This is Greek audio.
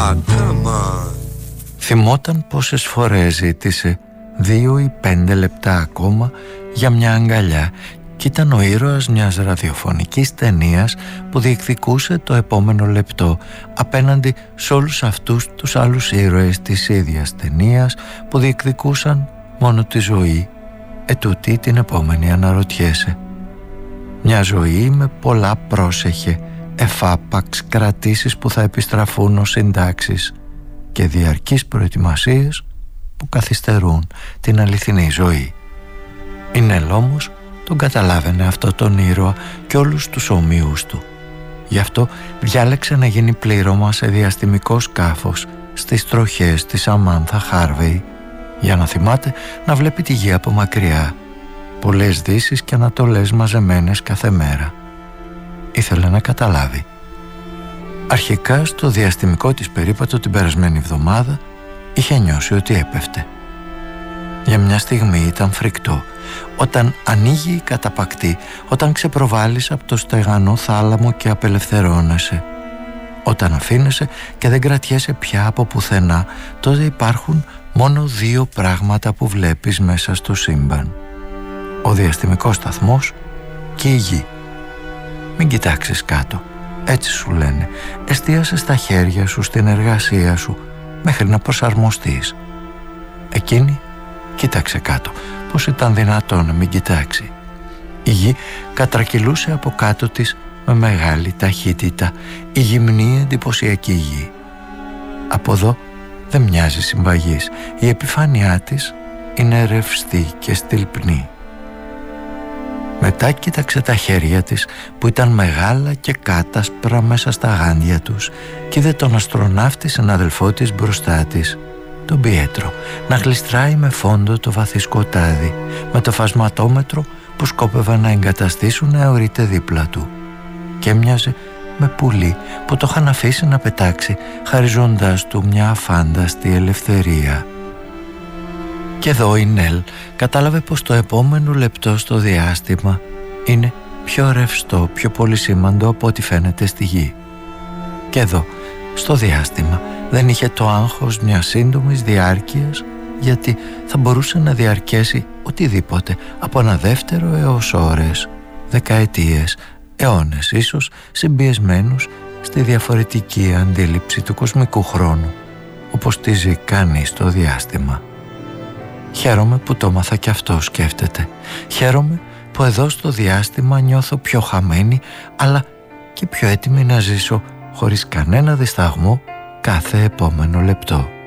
come on. Θυμόταν πόσες φορές ζήτησε 2 ή 5 λεπτά ακόμα για μια αγκαλιά και ήταν ο ήρωας μιας ραδιοφωνικής ταινίας που διεκδικούσε το επόμενο λεπτό απέναντι σε όλους αυτούς τους άλλους ήρωες της ίδιας ταινίας που διεκδικούσαν μόνο τη ζωή. Ετούτη την επόμενη αναρωτιέσαι. Μια ζωή με πολλά πρόσεχε, εφάπαξ κρατήσεις που θα επιστραφούν ως συντάξεις και διαρκείς προετοιμασίες που καθυστερούν την αληθινή ζωή. Η Νέλ όμως τον καταλάβαινε αυτό τον ήρωα και όλους τους ομοίους του. Γι' αυτό διάλεξε να γίνει πλήρωμα σε διαστημικό σκάφος στις τροχές της Αμάνθα Χάρβεϊ για να θυμάται να βλέπει τη γη από μακριά, πολλές δύσεις και ανατολές μαζεμένες κάθε μέρα. Ήθελε να καταλάβει. Αρχικά στο διαστημικό της περίπατο την περασμένη εβδομάδα είχε νιώσει ότι έπεφτε. Για μια στιγμή ήταν φρικτό, όταν ανοίγει η καταπακτή, όταν ξεπροβάλλεις από το στεγανό θάλαμο και απελευθερώνεσαι. Όταν αφήνεσαι και δεν κρατιέσαι πια από πουθενά, τότε υπάρχουν μόνο 2 πράγματα που βλέπεις μέσα στο σύμπαν. Ο διαστημικός σταθμός και η γη. Μην κοιτάξεις κάτω, έτσι σου λένε. Εστίασε στα χέρια σου, στην εργασία σου, μέχρι να προσαρμοστείς. Εκείνη κοίταξε κάτω. Πώς ήταν δυνατόν να μην κοιτάξει? Η γη κατρακυλούσε από κάτω της με μεγάλη ταχύτητα, η γυμνή εντυπωσιακή γη. Από εδώ δεν μοιάζει συμπαγής. Η επιφάνειά της είναι ρευστή και στυλπνή. Μετά κοίταξε τα χέρια της που ήταν μεγάλα και κάτασπρα μέσα στα γάντια τους και είδε τον αστροναύτη συναδελφό της μπροστά της, τον Πιέτρο, να γλιστράει με φόντο το βαθύ σκοτάδι, με το φασματόμετρο που σκόπευαν να εγκαταστήσουν να αιωρείται δίπλα του. Και έμοιαζε με πουλί που το είχαν αφήσει να πετάξει, χαριζόντας του μια αφάνταστη ελευθερία. Και εδώ η Νέλ κατάλαβε πως το επόμενο λεπτό στο διάστημα είναι πιο ρευστό, πιο πολυσήμαντο από ό,τι φαίνεται στη γη. Και εδώ, στο διάστημα, δεν είχε το άγχος μιας σύντομης διάρκειας, γιατί θα μπορούσε να διαρκέσει οτιδήποτε από ένα δεύτερο έως ώρες, δεκαετίες, αιώνες ίσως, συμπιεσμένους στη διαφορετική αντίληψη του κοσμικού χρόνου, όπως τη ζει κανείς στο διάστημα. Χαίρομαι που το έμαθα κι αυτό, σκέφτεται. Χαίρομαι που εδώ στο διάστημα νιώθω πιο χαμένη, αλλά και πιο έτοιμη να ζήσω χωρίς κανένα δισταγμό κάθε επόμενο λεπτό.